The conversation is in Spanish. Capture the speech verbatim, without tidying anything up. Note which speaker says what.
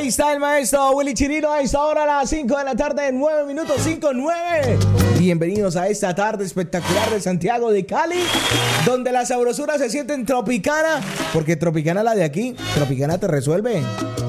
Speaker 1: está el maestro Willy Chirino a esta hora, a las cinco de la tarde, nueve minutos, cinco, nueve. Bienvenidos a esta tarde espectacular de Santiago de Cali, donde la sabrosura se siente en Tropicana, porque Tropicana, la de aquí, Tropicana te resuelve.